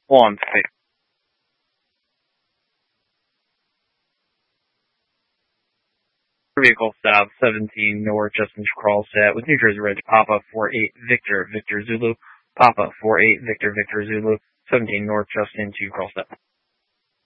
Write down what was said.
1. Vehicle South 17 North Justin Kronstadt with New Jersey Ridge, Papa 48 Victor Zulu, Papa 48 Victor Zulu, 17 North Justin to Kronstadt.